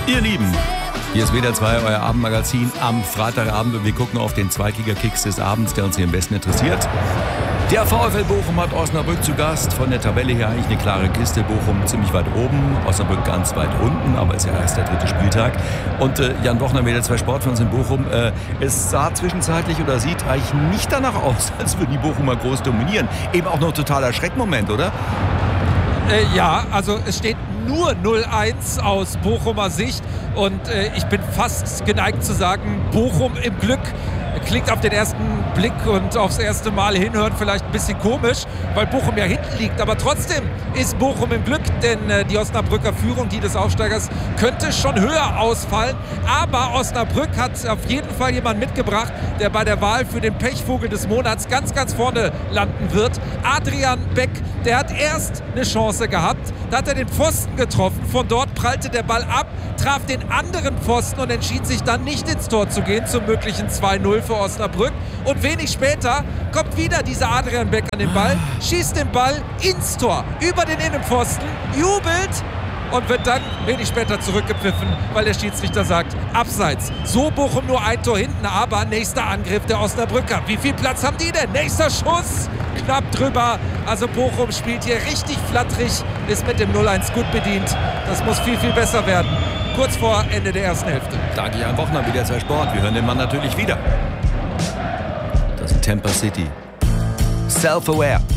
Ihr Lieben, hier ist WDR 2, euer Abendmagazin am Freitagabend und wir gucken auf den Zweitliga-Kicks des Abends, der uns hier am besten interessiert. Der VfL Bochum hat Osnabrück zu Gast. Von der Tabelle her eigentlich eine klare Kiste. Bochum ziemlich weit oben, Osnabrück ganz weit unten, aber ist ja erst der dritte Spieltag. Und Jan Bochner, WDR 2 Sport für uns in Bochum. Es sah zwischenzeitlich oder sieht eigentlich nicht danach aus, als würden die Bochumer groß dominieren. Eben auch noch ein totaler Schreckmoment, oder? Ja, also es steht nur 0-1 aus Bochumer Sicht und ich bin fast geneigt zu sagen, Bochum im Glück. Klingt auf den ersten Blick und aufs erste Mal hinhören vielleicht ein bisschen komisch, weil Bochum ja hinten liegt. Aber trotzdem ist Bochum im Glück, denn die Osnabrücker Führung, die des Aufsteigers, könnte schon höher ausfallen. Aber Osnabrück hat auf jeden Fall jemanden mitgebracht, der bei der Wahl für den Pechvogel des Monats ganz, ganz vorne landen wird. Adrian Beck, der hat erst eine Chance gehabt. Da hat er den Pfosten getroffen. Von dort prallte der Ball ab, traf den anderen Pfosten und entschied sich dann nicht ins Tor zu gehen, zum möglichen 2-0 für Osnabrück. Und wenig später kommt wieder dieser Adrian Beck an den Ball, schießt den Ball ins Tor, über den Innenpfosten, jubelt und wird dann wenig später zurückgepfiffen, weil der Schiedsrichter sagt, abseits. So Bochum nur ein Tor hinten, aber nächster Angriff der Osnabrücker. Wie viel Platz haben die denn? Nächster Schuss, knapp drüber. Also Bochum spielt hier richtig flatterig, ist mit dem 0-1 gut bedient. Das muss viel, viel besser werden. Kurz vor Ende der ersten Hälfte. Danke, Jan Bochner, WDR 2 Sport. Wir hören den Mann natürlich wieder. Das ist Tampa City. Self-aware.